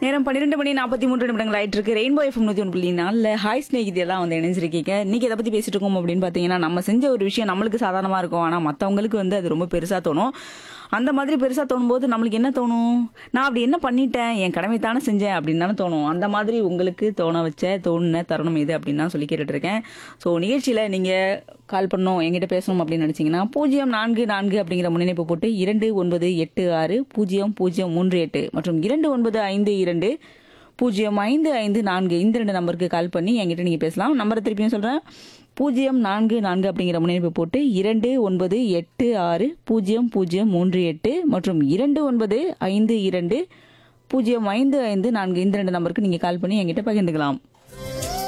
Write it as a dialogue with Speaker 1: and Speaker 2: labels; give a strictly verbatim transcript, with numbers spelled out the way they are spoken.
Speaker 1: நேரம் பன்னிரண்டு மணி நாற்பத்தி மூன்று நிமிடங்கள் ஆயிட்டு இருக்கு. ரெயின்போ எஃப்எம் நூத்தி ஒன்று புள்ளி நாலுல ஹாய் ஸ்நேகிதி எல்லாம் வந்து இணைஞ்சிருக்கீங்க. இன்னைக்கு எதை பத்தி பேசிட்டு இருக்கோம் அப்படின்னு பாத்தீங்கன்னா, நம்ம செஞ்ச ஒரு விஷயம் நம்மளுக்கு சாதாரணமா இருக்கும், ஆனா மத்தவங்களுக்கு வந்து அது ரொம்ப பெருசா தோணும். அந்த மாதிரி பெருசா தோணும் போது நம்மளுக்கு என்ன தோணும், நான் அப்படி என்ன பண்ணிட்டேன், என் கடமை தானே செஞ்சேன் அப்படின்னு தானே தோணும். அந்த மாதிரி உங்களுக்கு தோண வச்ச தோணுன தருணம் இது அப்படின்னு தான் சொல்லி கேட்டுட்டு இருக்கேன். ஸோ நிகழ்ச்சியில நீங்க கால் பண்ணணும், என்கிட்ட பேசணும் அப்படின்னு நினைச்சீங்கன்னா பூஜ்ஜியம் நான்கு நான்கு அப்படிங்கிற முன்னிணைப்பு போட்டு இரண்டு ஒன்பது எட்டு ஆறு பூஜ்ஜியம் பூஜ்ஜியம் மூன்று எட்டு மற்றும் இரண்டு ஒன்பது ஐந்து இரண்டு பூஜ்ஜியம் ஐந்து ஐந்து நான்கு இந்த ரெண்டு நம்பருக்கு கால் பண்ணி என்கிட்ட நீங்க பேசலாம். நம்பரை திருப்பியும் சொல்றேன், பூஜ்ஜியம் நான்கு நான்கு அப்படிங்கிற முன்னிணைப்பு போட்டு இரண்டு ஒன்பது எட்டு ஆறு பூஜ்ஜியம் பூஜ்ஜியம் மூன்று எட்டு மற்றும் இரண்டு ஒன்பது ஐந்து இரண்டு பூஜ்ஜியம் ஐந்து ஐந்து நான்கு இந்த ரெண்டு நம்பருக்கு நீங்க கால் பண்ணி என்கிட்ட பகிர்ந்துக்கலாம்.